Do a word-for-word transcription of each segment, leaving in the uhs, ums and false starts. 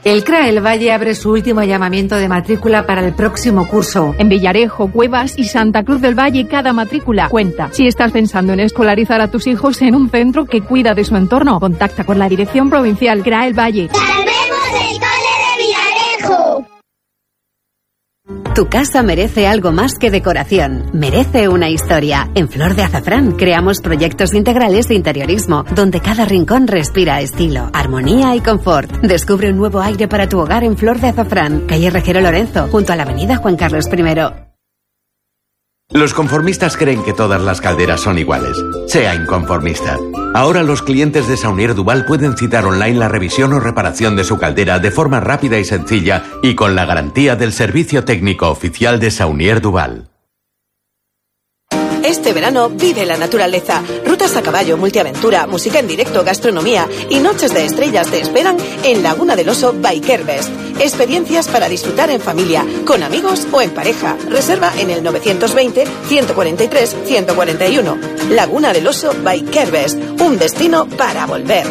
El C R A El Valle abre su último llamamiento de matrícula para el próximo curso. En Villarejo, Cuevas y Santa Cruz del Valle cada matrícula cuenta. Si estás pensando en escolarizar a tus hijos en un centro que cuida de su entorno, contacta con la Dirección Provincial C R A El Valle. ¡Salvemos el cole de Villarejo! Tu casa merece algo más que decoración. Merece una historia. En Flor de Azafrán creamos proyectos integrales de interiorismo, donde cada rincón respira estilo, armonía y confort. Descubre un nuevo aire para tu hogar en Flor de Azafrán, calle Regero Lorenzo, junto a la avenida Juan Carlos primero. Los conformistas creen que todas las calderas son iguales. Sea inconformista. Ahora los clientes de Saunier Duval pueden citar online la revisión o reparación de su caldera de forma rápida y sencilla y con la garantía del servicio técnico oficial de Saunier Duval. Este verano vive la naturaleza. Rutas a caballo, multiaventura, música en directo, gastronomía y noches de estrellas te esperan en Laguna del Oso Bikerbest. Experiencias para disfrutar en familia, con amigos o en pareja. Reserva en el novecientos veinte, ciento cuarenta y tres, ciento cuarenta y uno. Laguna del Oso Bikerbest, un destino para volver.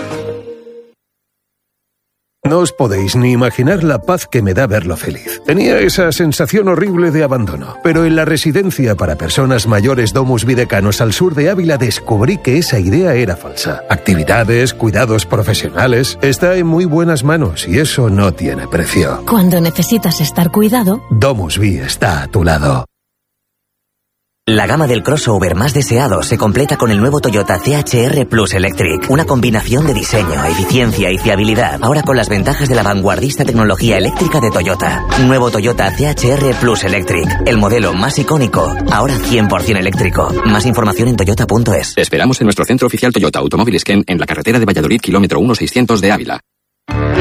No os podéis ni imaginar la paz que me da verlo feliz. Tenía esa sensación horrible de abandono, pero en la residencia para personas mayores Domus Videcanos al sur de Ávila descubrí que esa idea era falsa. Actividades, cuidados profesionales, está en muy buenas manos y eso no tiene precio. Cuando necesitas estar cuidado, Domus Vi está a tu lado. La gama del crossover más deseado se completa con el nuevo Toyota C H R Plus Electric, una combinación de diseño, eficiencia y fiabilidad, ahora con las ventajas de la vanguardista tecnología eléctrica de Toyota. Nuevo Toyota C H R Plus Electric, el modelo más icónico, ahora cien por ciento eléctrico. Más información en toyota punto es. Esperamos en nuestro centro oficial Toyota Automóviles Ken en la carretera de Valladolid, kilómetro uno seiscientos de Ávila.